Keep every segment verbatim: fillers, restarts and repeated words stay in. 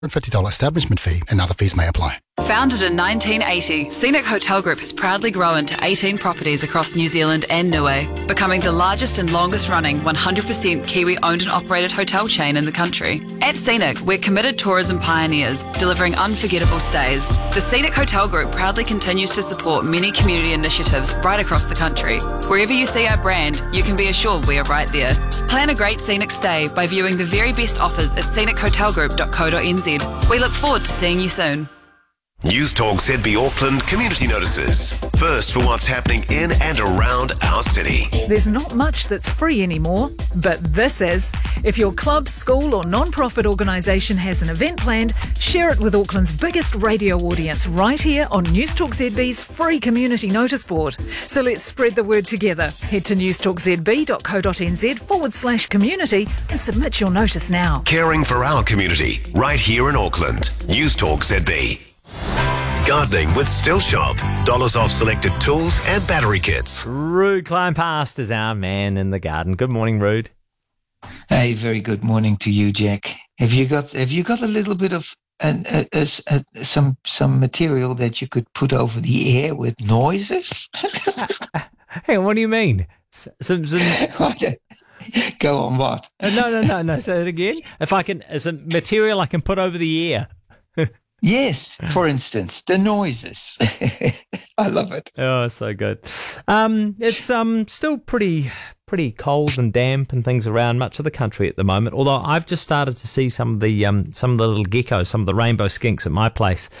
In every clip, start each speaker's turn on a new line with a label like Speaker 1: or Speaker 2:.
Speaker 1: fifty dollars establishment fee and other fees may apply.
Speaker 2: Founded in nineteen eighty, Scenic Hotel Group has proudly grown to eighteen properties across New Zealand and Niue, becoming the largest and longest running one hundred percent Kiwi owned and operated hotel chain in the country. At Scenic, we're committed tourism pioneers, delivering unforgettable stays. The Scenic Hotel Group proudly continues to support many community initiatives right across the country. Wherever you see our brand, you can be assured we are right there. Plan a great scenic stay by viewing the very best offers at scenic hotel group dot co dot n z. We look forward to seeing you soon.
Speaker 3: News Talk Z B Auckland Community Notices. First for what's happening in and around our city.
Speaker 4: There's not much that's free anymore, but this is. If your club, school or non-profit organisation has an event planned, share it with Auckland's biggest radio audience right here on News Talk Z B's free community notice board. So let's spread the word together. Head to news talk z b dot co dot n z forward slash community and submit your notice now.
Speaker 3: Caring for our community right here in Auckland. News Talk Z B. Gardening with Still Shop. Dollars off selected tools and battery kits.
Speaker 5: Rude Climb Past is our man in the garden. Good morning, Rude.
Speaker 6: Hey, very good morning to you, Jack. Have you got Have you got a little bit of an, uh, uh, uh, some some material that you could put over the air with noises?
Speaker 5: Hey, what do you mean? Some, some...
Speaker 6: Go on, what?
Speaker 5: Uh, no, no, no, no. Say it again. If I can, some material I can put over the air.
Speaker 6: Yes, for instance, the noises. I love it.
Speaker 5: Oh, so good. Um, it's um still pretty pretty cold and damp and things around much of the country at the moment. Although I've just started to see some of the um some of the little geckos, some of the rainbow skinks at my place,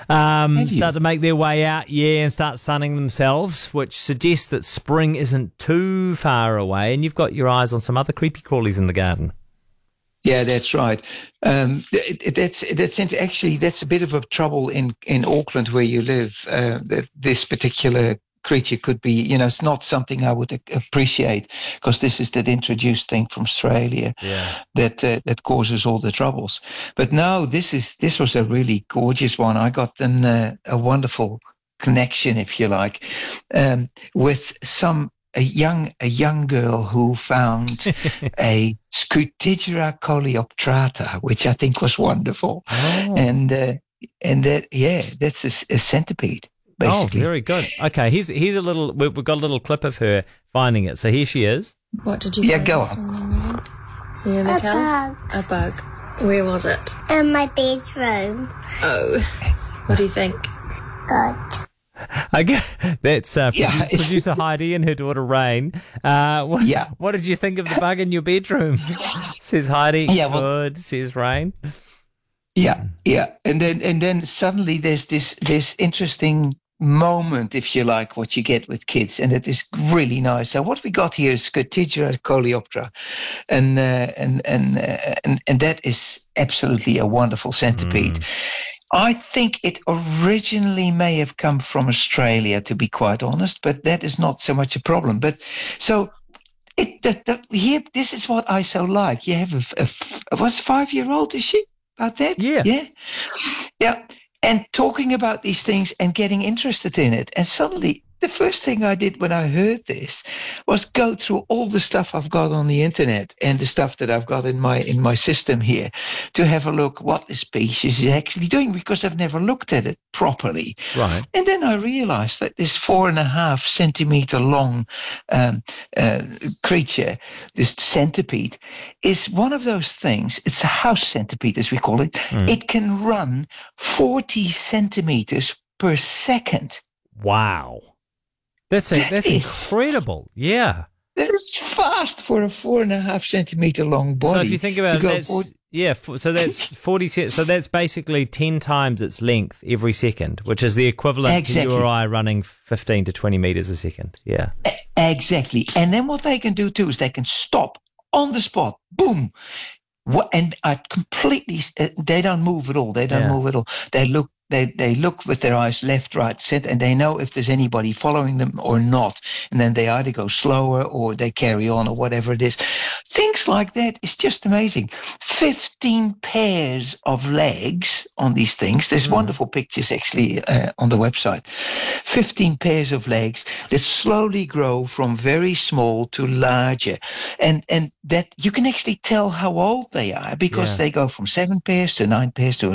Speaker 5: um start to make their way out, yeah, and start sunning themselves, which suggests that spring isn't too far away. And you've got your eyes on some other creepy crawlies in the garden.
Speaker 6: Yeah, that's right. Um, that's that's actually that's a bit of a trouble in, in Auckland where you live. Uh, that this particular creature could be, you know, it's not something I would appreciate because this is that introduced thing from Australia
Speaker 5: yeah.
Speaker 6: that uh, that causes all the troubles. But no, this is this was a really gorgeous one. I got an, uh, a wonderful connection, if you like, um, with some. A young a young girl who found a Scutigera coleoptrata, which I think was wonderful,
Speaker 5: oh.
Speaker 6: and uh, and that yeah, that's a, a centipede. Basically.
Speaker 5: Oh, very good. Okay, here's here's a little. We've got a little clip of her finding it. So here she is.
Speaker 7: What did you?
Speaker 6: Yeah,
Speaker 7: find
Speaker 6: go
Speaker 7: this
Speaker 6: on.
Speaker 7: morning, Are you gonna
Speaker 8: A
Speaker 7: tell?
Speaker 8: bug.
Speaker 7: A bug. Where was it?
Speaker 8: In my bedroom.
Speaker 7: Oh, what do you think?
Speaker 8: Good.
Speaker 5: I guess that's uh,
Speaker 6: Yeah.
Speaker 5: producer Heidi and her daughter Rain. Uh, what,
Speaker 6: Yeah.
Speaker 5: What did you think of the bug in your bedroom? Says Heidi.
Speaker 6: Yeah, well-
Speaker 5: Good. Says Rain.
Speaker 6: Yeah, yeah, and then and then suddenly there's this this interesting moment, if you like, what you get with kids, and it is really nice. So what we got here is Scutigera coleoptrata, and uh, and and, uh, and and that is absolutely a wonderful centipede.
Speaker 5: Mm.
Speaker 6: I think it originally may have come from Australia, to be quite honest, but that is not so much a problem. But so it that, that, here, this is what I so like. You have a, a, a what's five year old? Is she about that?
Speaker 5: Yeah,
Speaker 6: yeah, yeah. And talking about these things and getting interested in it, and suddenly. The first thing I did when I heard this was go through all the stuff I've got on the internet and the stuff that I've got in my in my system here to have a look what the species is actually doing, because I've never looked at it properly.
Speaker 5: Right.
Speaker 6: And then I realized that this four and a half centimeter long um, uh, creature, this centipede, is one of those things. It's a house centipede, as we call it.
Speaker 5: Mm.
Speaker 6: It can run forty centimeters per second.
Speaker 5: Wow. That's a, that's
Speaker 6: That is-
Speaker 5: incredible. Yeah.
Speaker 6: That is fast for a four and a half centimeter long body.
Speaker 5: So if you think about
Speaker 6: to
Speaker 5: it,
Speaker 6: go
Speaker 5: that's,
Speaker 6: forward-
Speaker 5: yeah, f- so that's forty. Se- so that's basically ten times its length every second, which is the equivalent
Speaker 6: Exactly.
Speaker 5: to you or I running fifteen to twenty meters a second. Yeah.
Speaker 6: Exactly. And then what they can do too is they can stop on the spot. Boom. What, and I completely, uh, they don't move at all. They don't
Speaker 5: Yeah.
Speaker 6: move at all. They look They they look with their eyes left, right, center, and they know if there's anybody following them or not. And then they either go slower or they carry on or whatever it is. Things like that is just amazing. Fifteen pairs of legs on these things. There's wonderful pictures actually uh, on the website. Fifteen pairs of legs that slowly grow from very small to larger, and and that you can actually tell how old they are because
Speaker 5: Yeah.
Speaker 6: they go from seven pairs to nine pairs to